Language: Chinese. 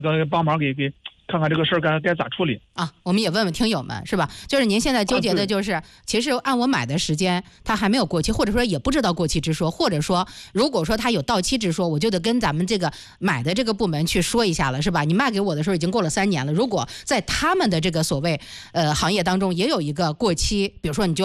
帮忙给看看这个事儿该咋处理啊？我们也问问听友们是吧？就是您现在纠结的就是，其实按我买的时间，它还没有过期，或者说也不知道过期之说，或者说如果说它有到期之说，我就得跟咱们这个买的这个部门去说一下了，是吧？你卖给我的时候已经过了3年了，如果在他们的这个所谓行业当中也有一个过期，比如说你就